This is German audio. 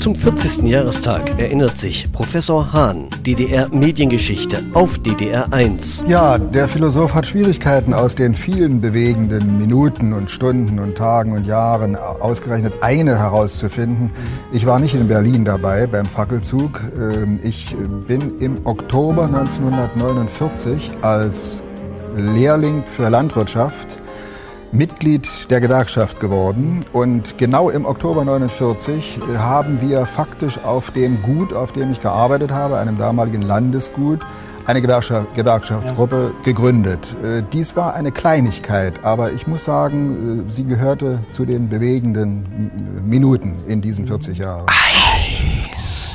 Zum 40. Jahrestag erinnert sich Professor Hahn, DDR-Mediengeschichte, auf DDR 1. Ja, der Philosoph hat Schwierigkeiten, aus den vielen bewegenden Minuten und Stunden und Tagen und Jahren ausgerechnet eine herauszufinden. Ich war nicht in Berlin dabei beim Fackelzug. Ich bin im Oktober 1949 als Lehrling für Landwirtschaft Mitglied der Gewerkschaft geworden, und genau im Oktober 49 haben wir faktisch auf dem Gut, auf dem ich gearbeitet habe, einem damaligen Landesgut, eine Gewerkschaftsgruppe gegründet. Dies war eine Kleinigkeit, aber ich muss sagen, sie gehörte zu den bewegenden Minuten in diesen 40 Jahren. Eins.